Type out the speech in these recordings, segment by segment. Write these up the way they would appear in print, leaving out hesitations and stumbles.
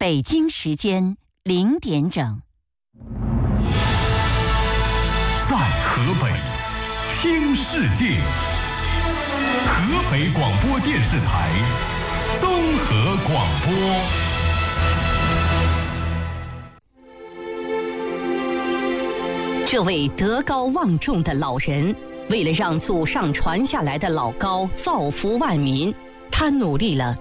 北京时间0点整。 在河北听世界，河北广播电视台综合广播。 这位德高望重的老人，为了让祖上传下来的老高造福万民，他努力了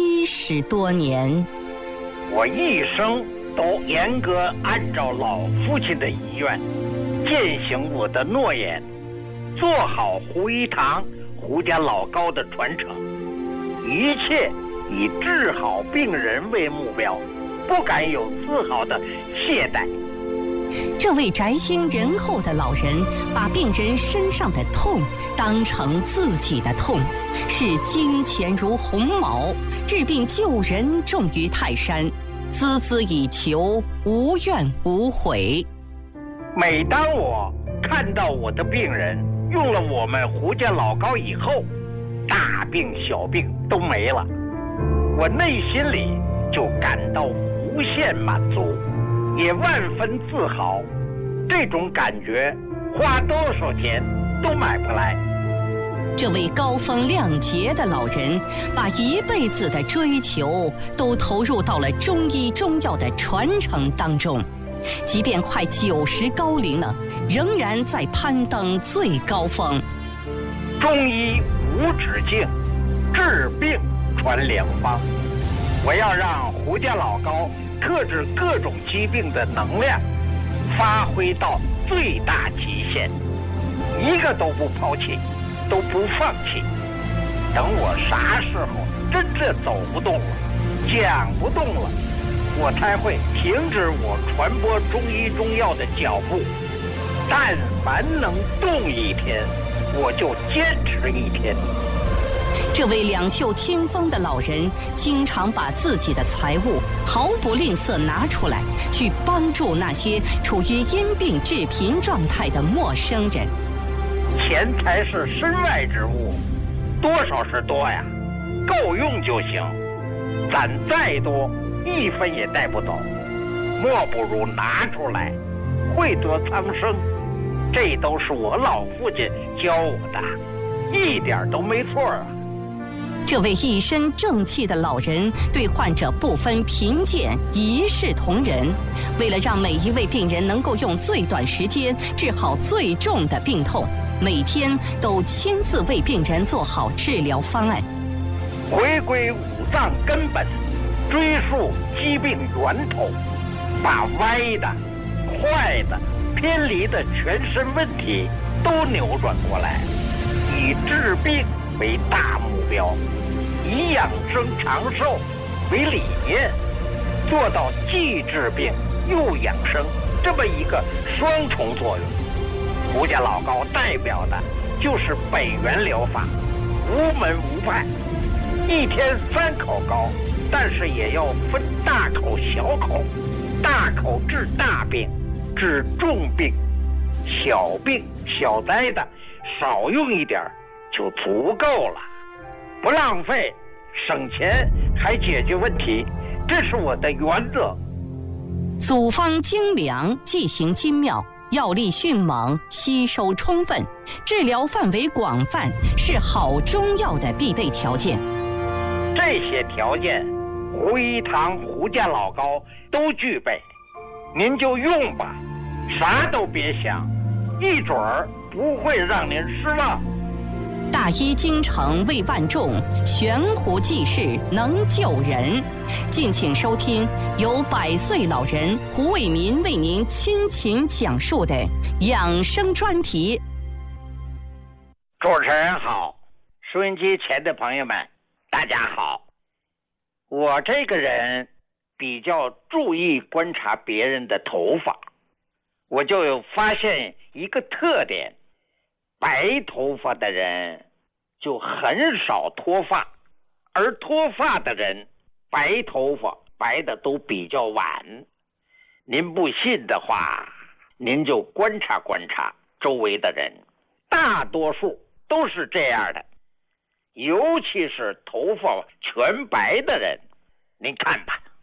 70多年。 我一生都严格按照老父亲的遗愿，践行我的诺言，做好胡一堂、胡家老高的传承，一切以治好病人为目标，不敢有丝毫的懈怠。 这位宅心仁厚的老人，把病人身上的痛当成自己的痛，视金钱如鸿毛，治病救人重于泰山，孜孜以求，无怨无悔。 每当我看到我的病人用了我们胡家老高以后，大病小病都没了，我内心里就感到无限满足，也万分自豪。这种感觉花多少钱都买不来。 这位高风亮节的老人，把一辈子的追求都投入到了中医中药的传承当中，即便快90高龄了，仍然在攀登最高峰。 中医无止境，治病传良方。我要让胡家老高克制各种疾病的能量发挥到最大极限，一个都不抛弃，都不放弃。等我啥时候真正走不动了，讲不动了，我才会停止我传播中医中药的脚步。但凡能动一天，我就坚持一天。 这位两袖清风的老人，经常把自己的财物毫不吝啬拿出来，去帮助那些处于因病致贫状态的陌生人。 钱财是身外之物，多少是多呀，够用就行。攒再多，1分也带不走，莫不如拿出来，惠泽苍生。这都是我老父亲教我的，一点都没错啊。 这位一身正气的老人对患者不分贫贱，一视同仁。为了让每一位病人能够用最短时间治好最重的病痛，每天都亲自为病人做好治疗方案。 回归五脏根本，追溯疾病源头，把歪的、坏的、偏离的全身问题都扭转过来，以治病为大目标，以养生长寿为理念，做到既治病又养生这么一个双重作用。胡家老高代表的就是北元疗法，无门无派，一天3口膏，但是也要分大口小口，大口治大病，治重病，小病小灾的少用一点就足够了，不浪费，省钱还解决问题，这是我的原则。 组方精良，剂型精妙，药力迅猛，吸收充分，治疗范围广泛，是好中药的必备条件。 这些条件，胡一堂、胡家老高都具备，您就用吧，啥都别想，一准儿不会让您失望。 大医精诚为万众，悬壶济世能救人。敬请收听由100岁老人胡卫民为您倾情讲述的养生专题。 主持人好，收音机前的朋友们大家好。我这个人比较注意观察别人的头发，我就有发现一个特点，白头发的人就很少脱发，而脱发的人白头发白的都比较晚。您不信的话，您就观察观察周围的人，大多数都是这样的，尤其是头发全白的人，您看吧，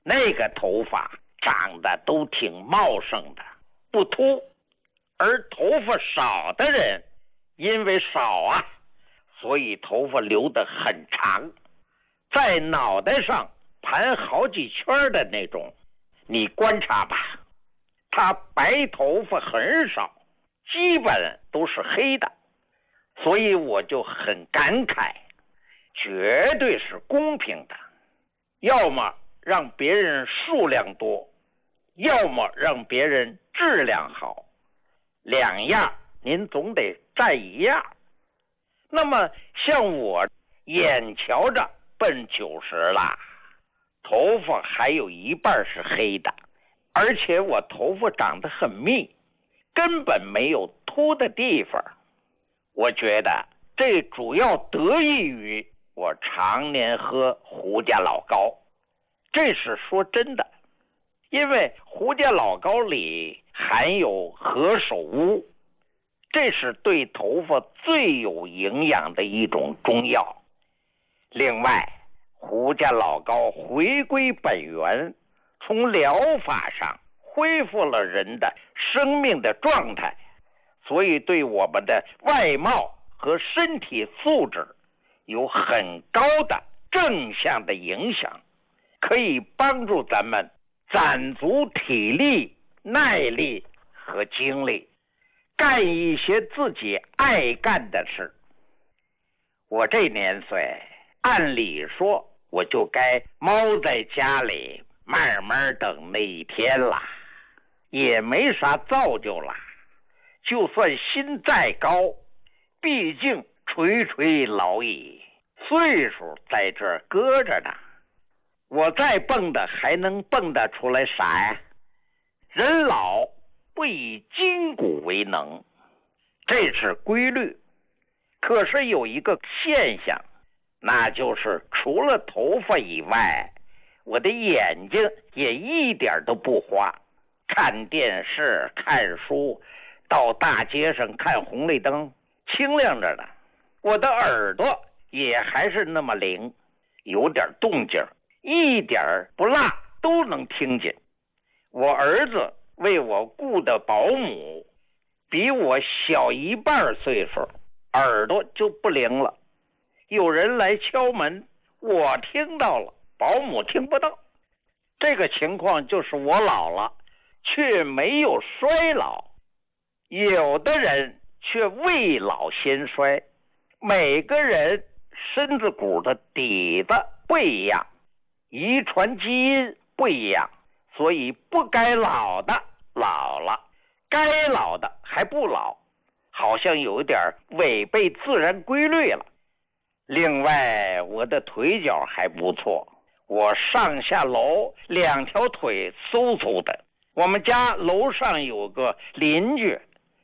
那个头发长得都挺茂盛的，不秃。而头发少的人，因为少啊，所以头发留得很长，在脑袋上盘好几圈的那种。你观察吧，他白头发很少，基本都是黑的。所以我就很感慨，绝对是公平的，要么让别人数量多，要么让别人质量好，两样您总得占一样。那么像我眼瞧着奔90了，头发还有一半是黑的，而且我头发长得很密，根本没有秃的地方。我觉得这主要得益于我常年喝胡家老高，这是说真的，因为胡家老高里含有何首乌，这是对头发最有营养的一种中药。另外，胡家老高回归本源，从疗法上恢复了人的生命的状态，所以对我们的外貌和身体素质有很高的正向的影响，可以帮助咱们攒足体力、耐力和精力，干一些自己爱干的事。我这年岁，按理说我就该猫在家里慢慢等那一天了，也没啥造就了。就算心再高，毕竟垂垂老矣，岁数在这儿搁着呢。我再蹦的还能蹦得出来啥呀？人老不以筋骨为能，这是规律。可是有一个现象，那就是除了头发以外，我的眼睛也一点都不花。看电视、看书，到大街上看红绿灯，清亮着呢。我的耳朵也还是那么灵，有点动静，一点不落都能听见。我儿子为我雇的保姆，比我小一半岁数，耳朵就不灵了。有人来敲门，我听到了，保姆听不到。这个情况就是我老了，却没有衰老。有的人却未老先衰，每个人身子骨的底子不一样，遗传基因不一样，所以不该老的老了，该老的还不老，好像有点违背自然规律了。另外，我的腿脚还不错，我上下楼两条腿嗖嗖的。我们家楼上有个邻居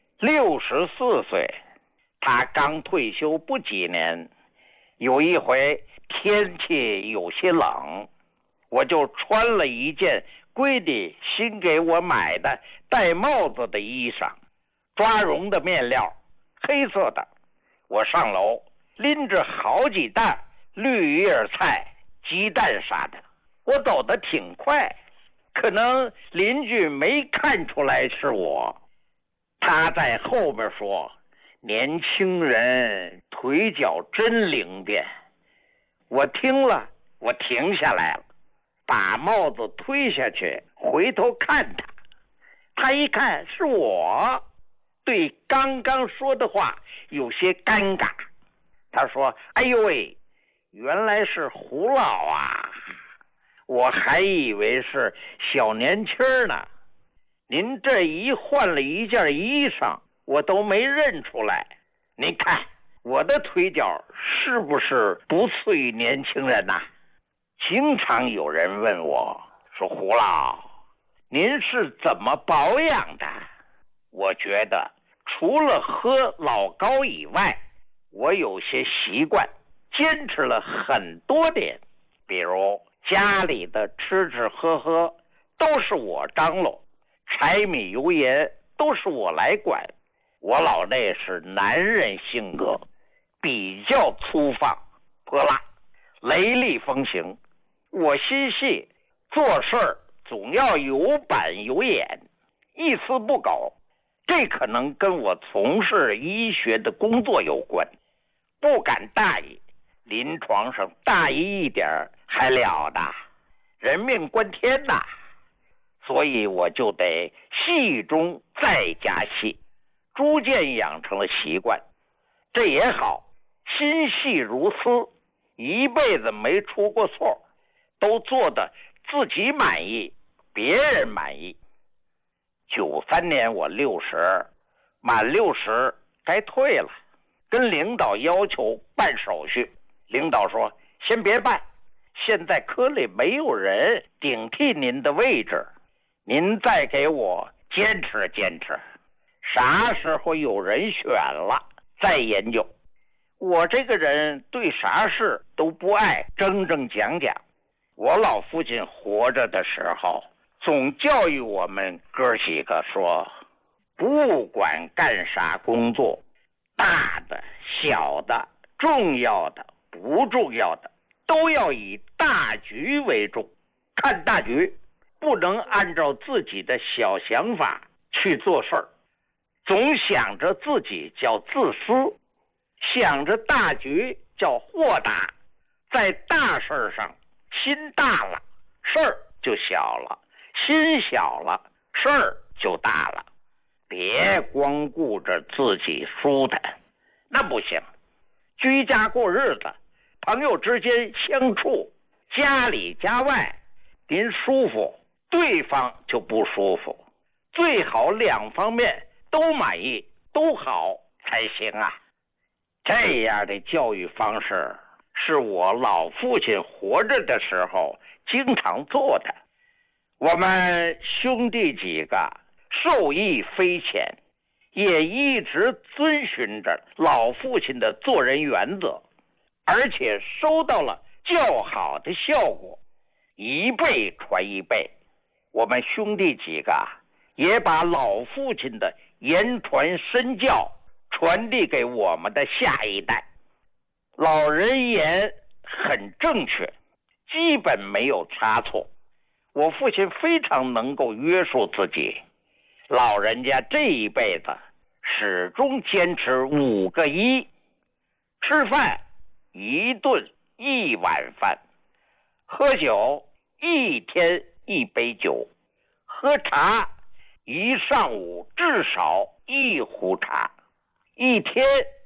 ，64岁，他刚退休不几年。有一回天气有些冷，我就穿了一件闺女新给我买的戴帽子的衣裳，抓绒的面料，黑色的。我上楼拎着好几袋绿叶菜、鸡蛋啥的，我走得挺快，可能邻居没看出来是我。他在后面说，年轻人腿脚真灵便。我听了，我停下来了，把帽子推下去，回头看他。他一看是我，对刚刚说的话有些尴尬。他说，哎呦喂，原来是胡老啊，我还以为是小年轻呢。您这一换了一件衣裳，我都没认出来。您看我的腿脚是不是不次于年轻人呐？经常有人问我说，胡老，您是怎么保养的？我觉得除了喝老高以外，我有些习惯坚持了很多年，比如家里的吃吃喝喝都是我张罗，柴米油盐都是我来管。我老那是男人性格，比较粗放泼辣，雷厉风行。我心细， 做事儿总要有板有眼，一丝不苟。这可能跟我从事医学的工作有关，不敢大意，临床上大意一点还了得，人命关天呐。所以我就得戏中再加戏，逐渐养成了习惯。这也好，心细如丝，一辈子没出过错，都做得自己满意，别人满意。93年我60，满60该退了，跟领导要求办手续。领导说先别办，现在科里没有人顶替您的位置，您再给我坚持坚持，啥时候有人选了再研究。我这个人对啥事都不爱争争讲讲。我老父亲活着的时候总教育我们哥几个说，不管干啥工作，大的小的重要的不重要的，都要以大局为重，看大局，不能按照自己的小想法去做事儿。总想着自己叫自私，想着大局叫豁达。在大事上心大了，事儿就小了，心小了，事儿就大了。别光顾着自己舒坦，那不行。居家过日子，朋友之间相处，家里家外，您舒服，对方就不舒服，最好两方面都满意，都好才行啊。这样的教育方式是我老父亲活着的时候经常做的。我们兄弟几个受益匪浅，也一直遵循着老父亲的做人原则，而且收到了较好的效果，一辈传一辈。我们兄弟几个也把老父亲的言传身教传递给我们的下一代。老人言很正确，基本没有差错。我父亲非常能够约束自己，老人家这一辈子始终坚持5个1：吃饭1顿1碗饭，喝酒1天1杯酒，喝茶一上午至少1壶茶，一天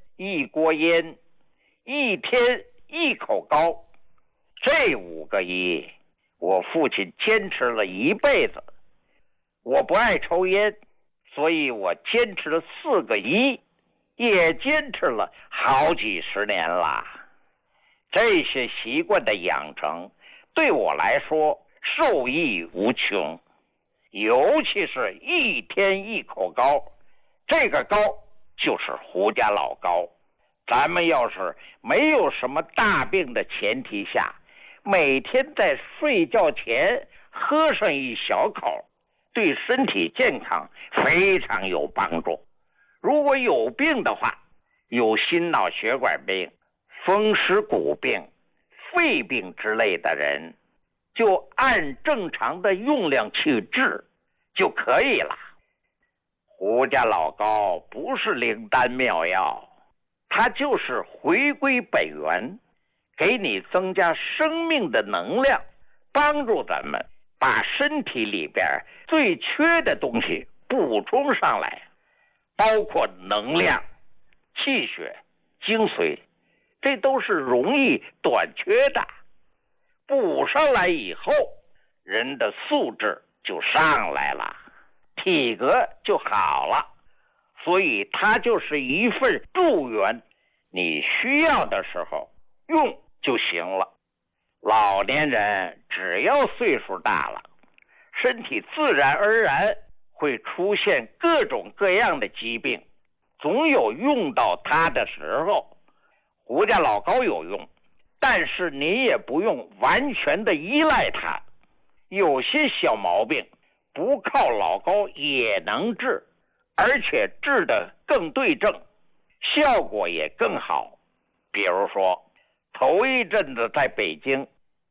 1锅烟，一天1口膏。这5个1我父亲坚持了一辈子。我不爱抽烟，所以我坚持了4个1，也坚持了好几十年了。这些习惯的养成对我来说受益无穷，尤其是一天1口膏，这个膏就是胡家老膏。咱们要是没有什么大病的前提下，每天在睡觉前喝上1小口，对身体健康非常有帮助。如果有病的话，有心脑血管病、风湿骨病、肺病之类的人，就按正常的用量去治就可以了。胡家老膏不是灵丹妙药，它就是回归本源，给你增加生命的能量，帮助咱们把身体里边最缺的东西补充上来，包括能量、气血、精髓，这都是容易短缺的。补上来以后，人的素质就上来了，体格就好了。所以它就是一份助缘，你需要的时候用就行了。老年人只要岁数大了，身体自然而然会出现各种各样的疾病，总有用到它的时候。胡家老膏有用，但是你也不用完全的依赖它。有些小毛病不靠老膏也能治，而且治得更对症，效果也更好。比如说头一阵子在北京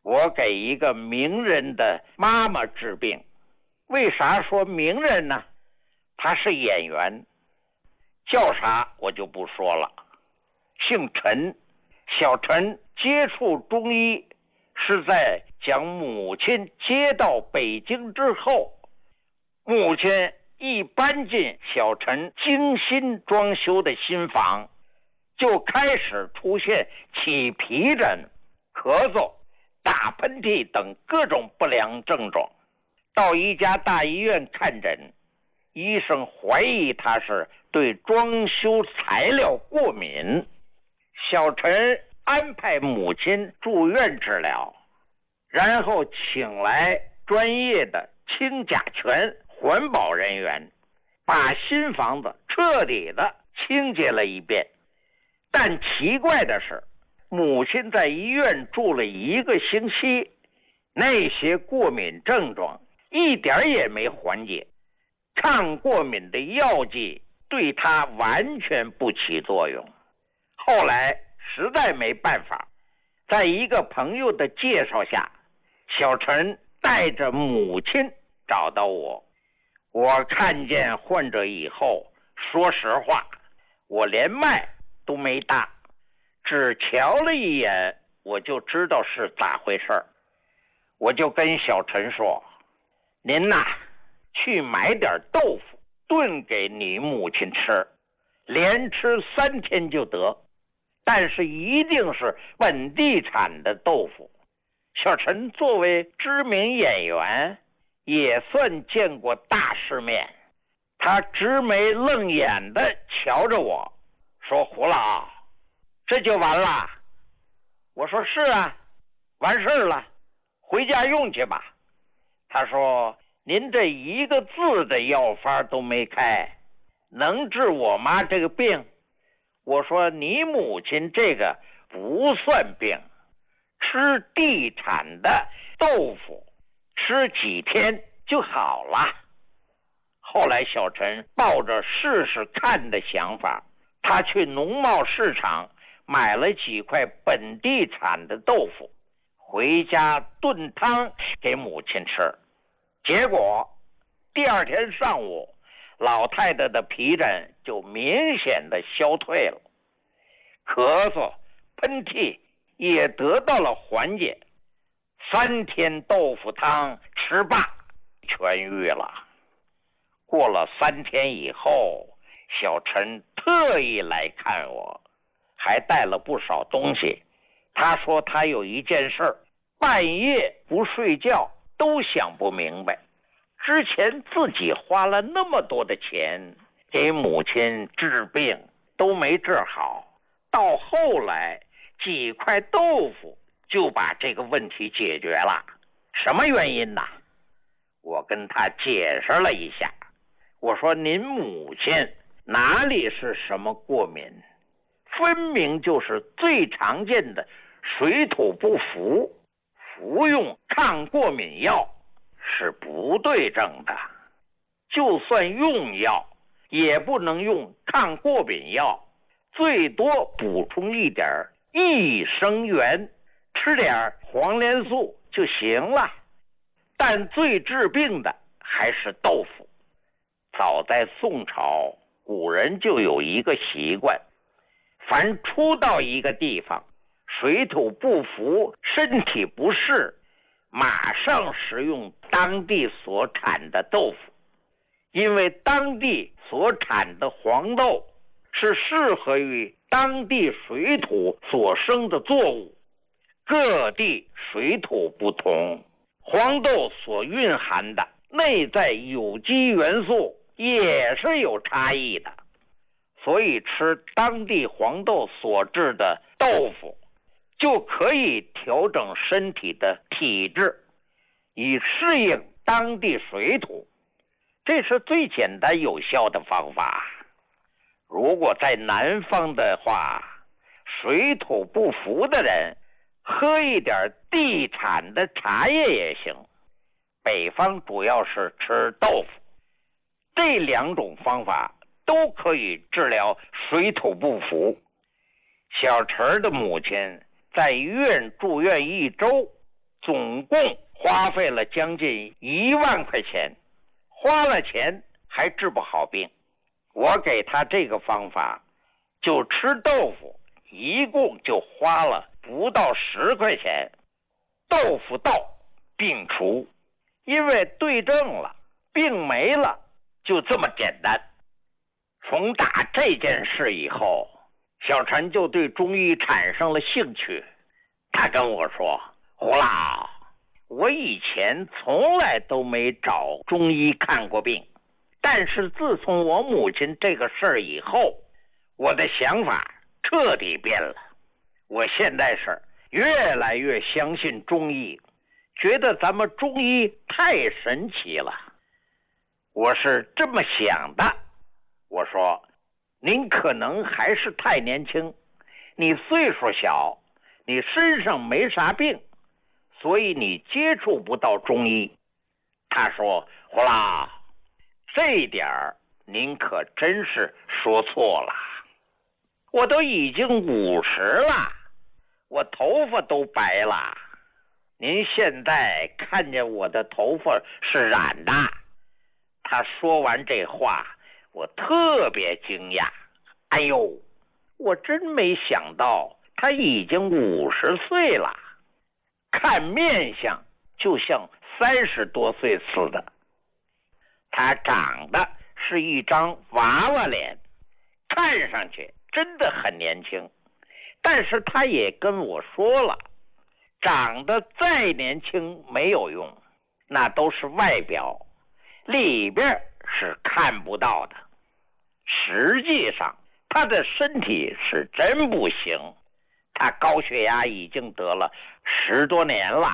我给一个名人的妈妈治病。为啥说名人呢？他是演员，叫啥我就不说了，姓陈。小陈接触中医是在将母亲接到北京之后，母亲一搬进小陈精心装修的新房，就开始出现起皮疹、咳嗽、打喷嚏等各种不良症状。到一家大医院看诊，医生怀疑他是对装修材料过敏。小陈安排母亲住院治疗，然后请来专业的清甲醛环保人员，把新房子彻底的清洁了一遍。但奇怪的是，母亲在医院住了1个星期，那些过敏症状一点也没缓解，抗过敏的药剂对她完全不起作用。后来实在没办法，在一个朋友的介绍下，小陈带着母亲找到我。我看见患者以后，说实话，我连脉都没搭，只瞧了一眼，我就知道是咋回事儿。我就跟小陈说，您呐，去买点豆腐炖给你母亲吃，连吃3天就得，但是一定是本地产的豆腐。小陈作为知名演员，也算见过大世面，他直眉愣眼的瞧着我说，胡老，这就完了？我说是啊，完事儿了，回家用去吧。他说，您这1个字的药方都没开，能治我妈这个病？我说，你母亲这个不算病，吃地产的豆腐，吃几天就好了。后来小陈抱着试试看的想法，他去农贸市场买了几块本地产的豆腐，回家炖汤给母亲吃。结果第2天上午，老太太的皮疹就明显的消退了，咳嗽、喷嚏也得到了缓解。3天豆腐汤吃罢，痊愈了。过了3天以后，小陈特意来看我，还带了不少东西。他说他有一件事儿，半夜不睡觉都想不明白。之前自己花了那么多的钱给母亲治病都没治好，到后来几块豆腐就把这个问题解决了，什么原因呢？我跟他解释了一下，我说您母亲哪里是什么过敏，分明就是最常见的水土不服，服用抗过敏药是不对症的，就算用药也不能用抗过敏药，最多补充一点益生元，吃点黄连素就行了。但最治病的还是豆腐。早在宋朝，古人就有一个习惯，凡初到一个地方，水土不服，身体不适，马上食用当地所产的豆腐，因为当地所产的黄豆是适合于当地水土所生的作物。各地水土不同，黄豆所蕴含的内在有机元素也是有差异的，所以吃当地黄豆所制的豆腐就可以调整身体的体质，以适应当地水土，这是最简单有效的方法。如果在南方的话，水土不服的人喝一点地产的茶叶也行。北方主要是吃豆腐，这2种方法都可以治疗水土不服。小陈的母亲在医院住院1周， 总共花费了将近1万块钱，花了钱还治不好病。我给他这个方法，就吃豆腐，一共就花了不到10块钱，豆腐到，病除。因为对症了，病没了，就这么简单。从打这件事以后，小陈就对中医产生了兴趣。他跟我说，胡老，我以前从来都没找中医看过病，但是自从我母亲这个事儿以后，我的想法彻底变了。我现在是越来越相信中医，觉得咱们中医太神奇了。我是这么想的，我说，您可能还是太年轻，你岁数小，你身上没啥病，所以你接触不到中医。他说，胡老，这一点您可真是说错了。我都已经50了，我头发都白了，您现在看见我的头发是染的。他说完这话，我特别惊讶。哎呦，我真没想到他已经50岁了，看面相就像30多岁似的。他长得是一张娃娃脸，看上去真的很年轻。但是他也跟我说了，长得再年轻没有用，那都是外表，里边是看不到的。实际上他的身体是真不行，他高血压已经得了10多年了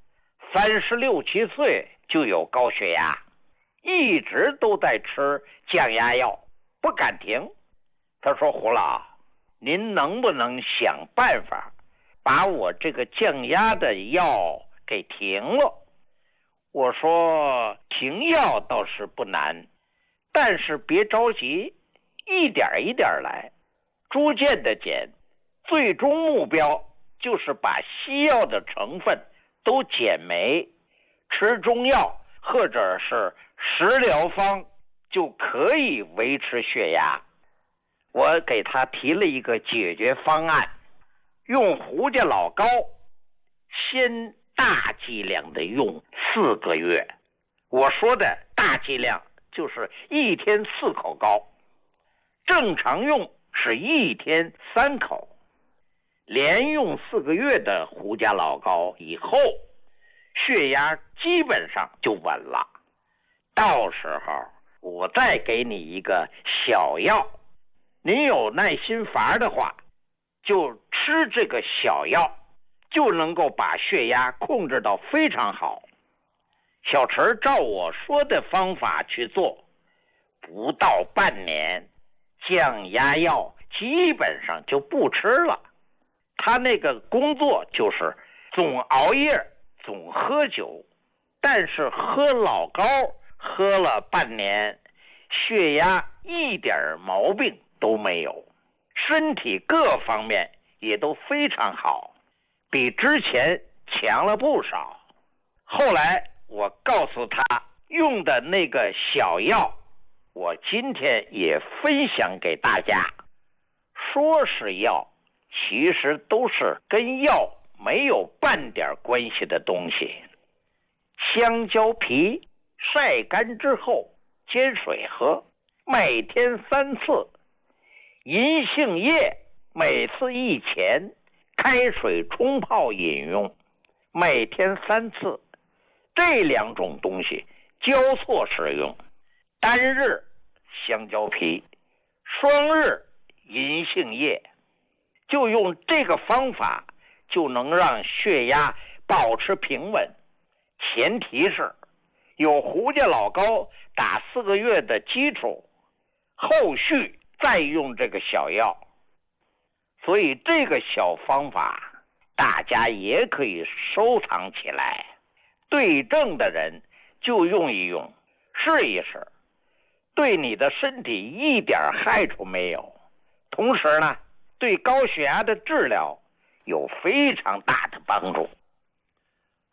，36、7岁就有高血压，一直都在吃降压药，不敢停。他说，胡老，您能不能想办法把我这个降压的药给停了？我说，停药倒是不难，但是别着急，一点一点来，逐渐的减，最终目标就是把西药的成分都减没，吃中药或者是食疗方就可以维持血压。我给他提了一个解决方案，用胡家老膏，先大剂量的用4个月。我说的大剂量就是1天4口膏，正常用是1天3口。连用4个月的胡家老膏以后，血压基本上就稳了。到时候我再给你一个小药，您有耐心法的话，就吃这个小药，就能够把血压控制到非常好。小陈照我说的方法去做，不到半年，降压药基本上就不吃了。他那个工作就是总熬夜，总喝酒，但是喝老膏喝了半年，血压一点毛病都没有，身体各方面也都非常好，比之前强了不少。后来我告诉他用的那个小药，我今天也分享给大家。说是药，其实都是跟药没有半点关系的东西。香蕉皮晒干之后煎水喝，每天3次。银杏叶每次1钱，开水冲泡饮用，每天3次。这2种东西交错使用，单日香蕉皮，双日银杏叶，就用这个方法就能让血压保持平稳。前提是有胡家老膏打4个月的基础，后续再用这个小药。所以这个小方法大家也可以收藏起来，对症的人就用一用，试一试，对你的身体一点害处没有。同时呢，对高血压的治疗有非常大的帮助。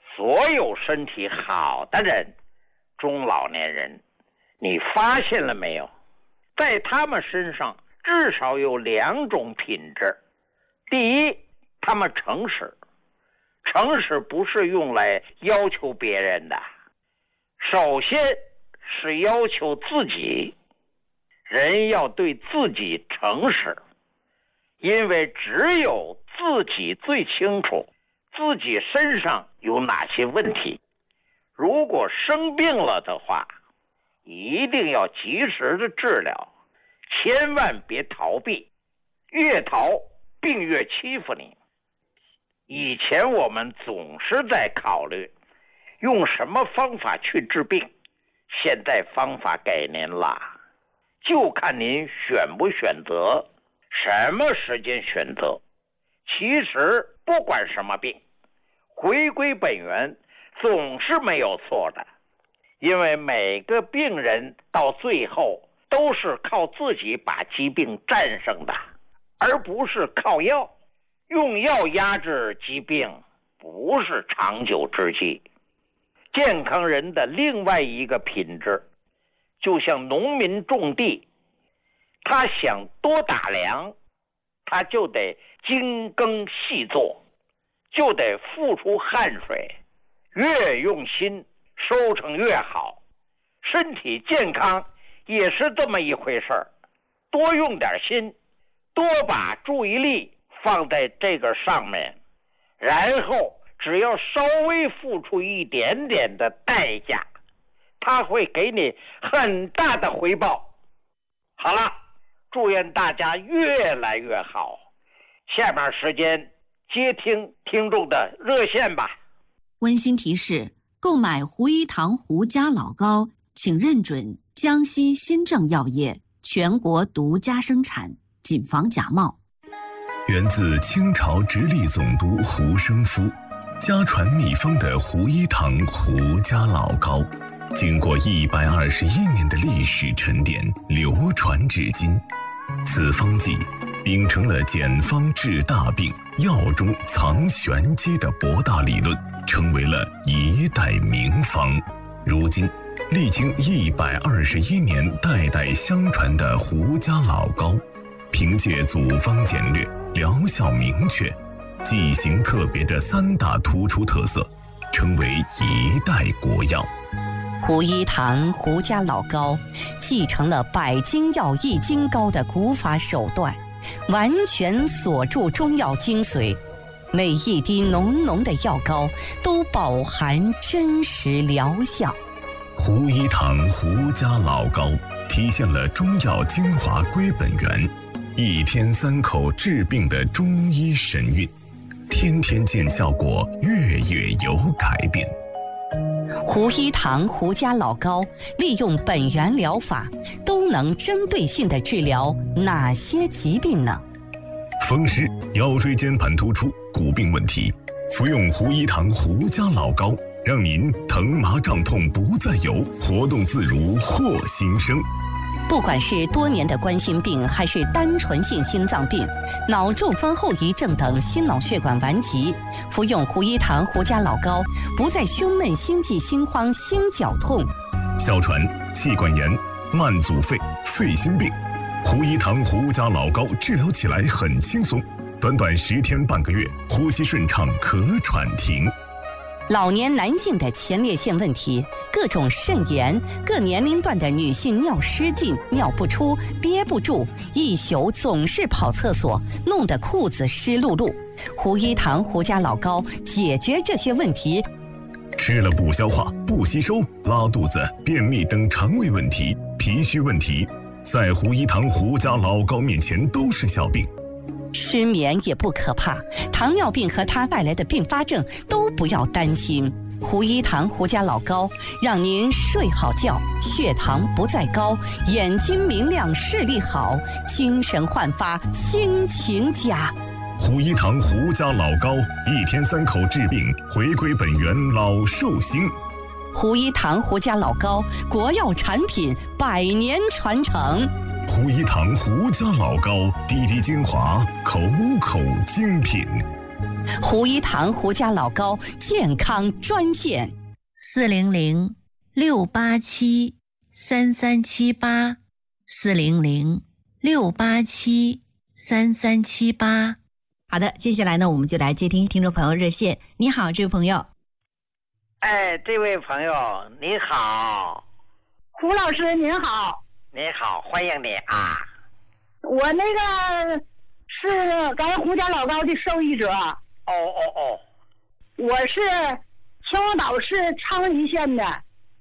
所有身体好的人，中老年人，你发现了没有？在他们身上至少有2种品质。第一，他们诚实。诚实不是用来要求别人的，首先是要求自己。人要对自己诚实，因为只有自己最清楚自己身上有哪些问题。如果生病了的话，一定要及时的治疗，千万别逃避，越逃病越欺负你。以前我们总是在考虑用什么方法去治病，现在方法给您了，就看您选不选择，什么时间选择。其实不管什么病，回归本源总是没有错的，因为每个病人到最后都是靠自己把疾病战胜的，而不是靠药。用药压制疾病不是长久之计。健康人的另外一个品质，就像农民种地，他想多打粮，他就得精耕细作，就得付出汗水，越用心收成越好。身体健康也是这么一回事儿，多用点心，多把注意力放在这个上面，然后只要稍微付出一点点的代价，它会给你很大的回报。好了，祝愿大家越来越好。下面时间接听听众的热线吧。 温馨提示：购买胡一堂胡家老膏，请认准江西新政药业全国独家生产，谨防假冒。 源自清朝直隶总督胡生夫，家传秘方的胡一堂胡家老膏，经过121年的历史沉淀，流传至今。此方剂秉承了简方治大病、药中藏玄机的博大理论，成为了一代名方。如今历经121年代代相传的胡家老膏，凭借组方简略、疗效明确、剂型特别的3大突出特色，成为一代国药。 胡一堂胡家老膏继承了百金药益金膏的古法手段，完全锁住中药精髓，每一滴浓浓的药膏都饱含真实疗效。 胡一堂胡家老膏体现了中药精华归本源，1天3口治病的中医神韵，天天见效果，月月有改变。 胡一堂胡家老膏利用本源疗法，都能针对性地治疗哪些疾病呢？ 风湿、腰椎间盘突出、骨病问题，服用胡一堂胡家老膏，让您疼麻胀痛不再有，活动自如获新生。 不管是多年的冠心病，还是单纯性心脏病、脑中风后遗症等心脑血管顽疾，服用胡一堂胡家老膏，不再胸闷、心悸、心慌、心绞痛。 哮喘、气管炎、慢阻肺、肺心病，胡一堂胡家老膏治疗起来很轻松，短短10天半个月，呼吸顺畅，咳喘停。 老年男性的前列腺问题，各种肾炎，各年龄段的女性尿失禁、尿不出、憋不住，一宿总是跑厕所，弄得裤子湿漉漉。胡一堂胡家老膏解决这些问题。 吃了不消化、不吸收、拉肚子、便秘等肠胃问题、脾虚问题，在胡一堂胡家老膏面前都是小病。 失眠也不可怕，糖尿病和它带来的并发症都不要担心。胡一堂胡家老膏让您睡好觉，血糖不再高，眼睛明亮，视力好，精神焕发，心情佳。 胡一堂胡家老膏，1天3口治病，回归本源，老寿星。 胡一堂胡家老膏，国药产品，100年传承。 胡一堂胡家老膏，滴滴精华，口口精品。 胡一堂胡家老高健康专线 400-687-3378，400-687-3378。好的，接下来呢，我们就来接听听众朋友热线。你好，这位朋友。 哎，这位朋友你好。 胡老师您好。 你好，欢迎你啊。 我那个是咱胡家老高的受益者。我是秦皇岛市昌黎县的。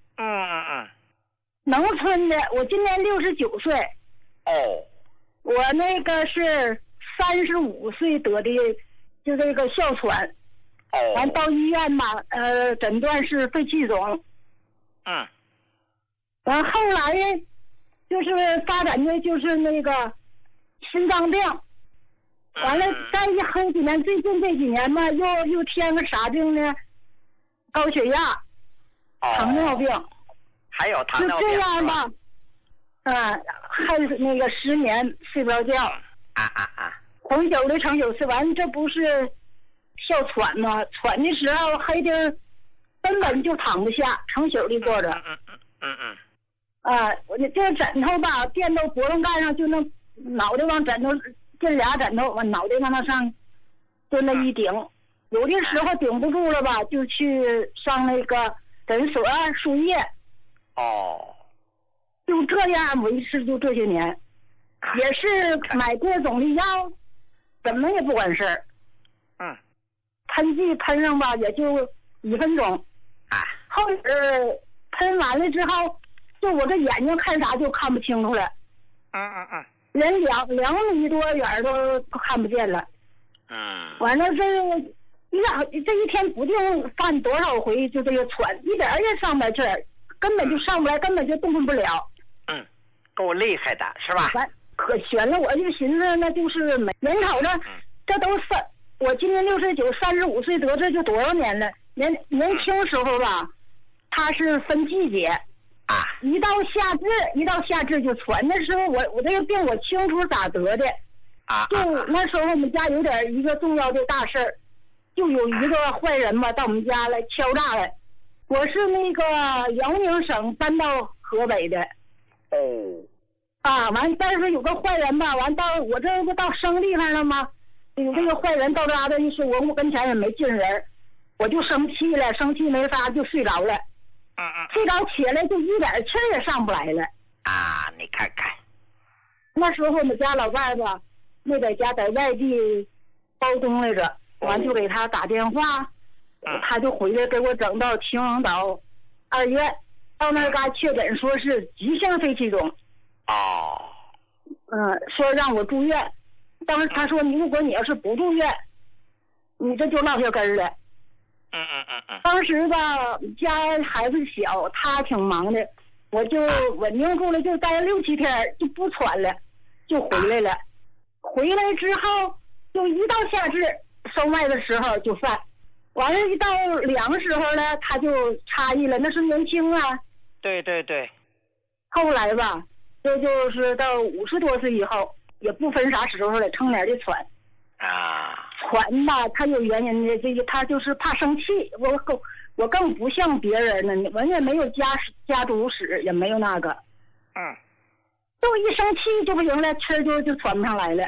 农村的，我今年69岁。我那个是35岁得的，就这个哮喘。完到医院嘛，诊断是肺气肿。完后来就是发展的就是那个心脏病。完了，再一后几年，最近这几年嘛，又添个啥病呢？高血压、糖尿病， 还有糖尿病。 就这样吧，还是那个失眠，睡不着觉。从久的成久次，完这不是哮喘吗？喘的时候黑的根本就躺不下，成宿的坐着。我这枕头吧，垫到脖子盖上，就能脑袋往枕头。这俩枕头往脑袋往那上就那一顶，有的时候顶不住了吧，就去上那个诊所输液。就这样维持就这些年，也是买各种的药，怎么也不管事儿。喷剂喷上吧，也就1分钟。后喷完了之后，就我这眼睛看啥就看不清楚了。连2米多远都看不见了。完了这一天不定犯多少回，就这个喘，一点也上不来气儿，根本就上不来，根本就动弹不了。 够厉害的是吧？ 可悬了，我就寻思那就是眼瞅着，这都是我今年69、35岁得这就多少年了？年轻时候吧，它是分季节。一到夏至就喘。那时候我这个病我清楚咋得的。就那时候我们家有点一个重要的大事儿，就有一个坏人吧到我们家来敲诈来。我是那个辽宁省搬到河北的。完，但是有个坏人吧，完到我这不到生地方了吗？有这个坏人到家的一说我跟前也没进人，我就生气了，生气没法就睡着了。睡着起来就一点气儿也上不来了。 你看看， 那时候我们家老伴儿吧，没在家，在外地包工来着。完就给他打电话，他就回来给我整到秦皇岛2院，到那嘎确诊说是急性肺气肿。说让我住院。当时他说如果你要是不住院，你这就落下根了。当时吧，家孩子小，他挺忙的，我就稳定住了，就待6、7天就不喘了，就回来了。回来之后，就一到夏至收麦的时候就犯，完了，一到凉时候呢，他就差异了，那是年轻啊。 对。 后来吧，就是到50多岁以后，也不分啥时候了，成年的喘。喘吧，他有原因的，这个他就是怕生气。我更不像别人呢，我也没有家族史，也没有那个。就一生气就不行了，气儿就喘不上来了。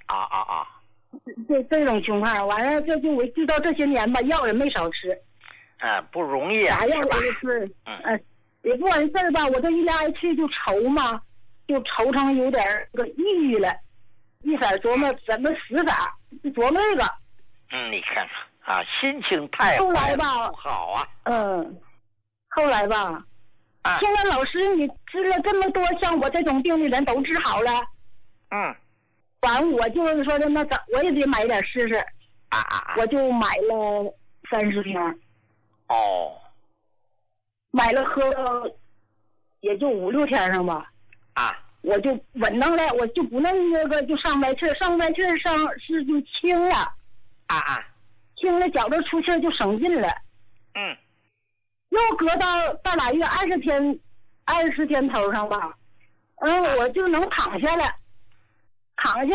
这种情况，完了这就我知道这些年吧，药也没少吃。 不容易啊。 啥药都是。也不完事儿吧，我这一来去就愁嘛，就愁成有点个抑郁了，一色琢磨怎么死法。琢磨这个， 你看看心情太后来吧不好啊。 后来吧，现在老师你治了这么多像我这种病的人都治好了。完我就是说的那我也得买点试试。我就买了30瓶。买了喝了也就5、6天上吧。我就稳当了，我就不那个就上不来气儿，上是就轻了。轻了，觉着出气儿就省劲了。又隔到大俩月20天头上吧，我就能躺下了，躺下